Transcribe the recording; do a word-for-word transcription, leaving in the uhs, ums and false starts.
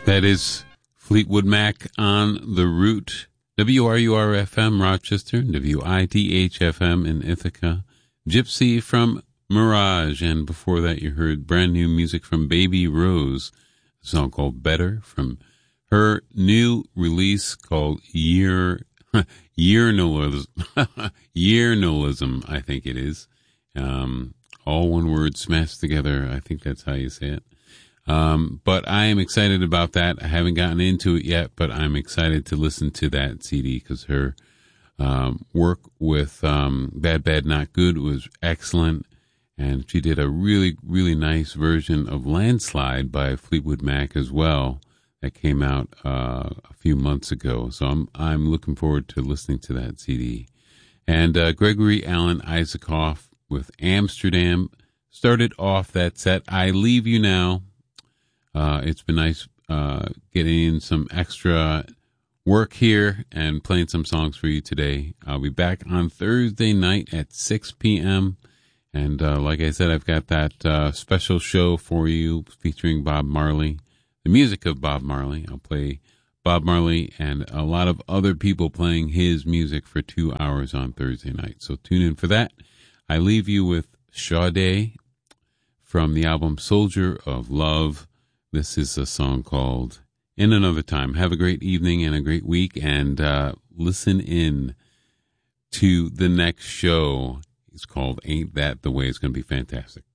That is Fleetwood Mac on the Route. W R U R F M Rochester, W I T H F M in Ithaca. Gypsy from Mirage, and before that you heard brand new music from Baby Rose, a song called Better from her new release called Year Yearnalism. Yearnalism, I think it is. Um, all one word smashed together. I think that's how you say it. Um, but I am excited about that. I haven't gotten into it yet, but I'm excited to listen to that C D because her um, work with um, Bad Bad Not Good was excellent. And she did a really, really nice version of Landslide by Fleetwood Mac as well that came out uh, a few months ago. So I'm I'm looking forward to listening to that C D. And uh, Gregory Alan Isaacoff with Amsterdam started off that set. I Leave You Now. Uh, it's been nice uh, getting in some extra work here and playing some songs for you today. I'll be back on Thursday night at six p.m. And uh, like I said, I've got that uh, special show for you featuring Bob Marley, the music of Bob Marley. I'll play Bob Marley and a lot of other people playing his music for two hours on Thursday night. So tune in for that. I leave you with Sade from the album Soldier of Love. This is a song called In Another Time. Have a great evening and a great week, and uh, listen in to the next show. It's called Ain't That the Way. It's going to be fantastic.